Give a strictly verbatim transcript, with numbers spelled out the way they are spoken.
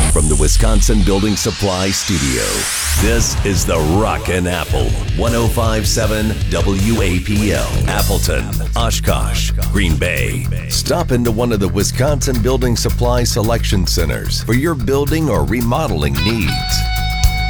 From the Wisconsin Building Supply Studio, this is the Rockin' Apple, one oh five point seven W A P L, Appleton, Oshkosh, Green Bay. Stop into one of the Wisconsin Building Supply Selection Centers for your building or remodeling needs.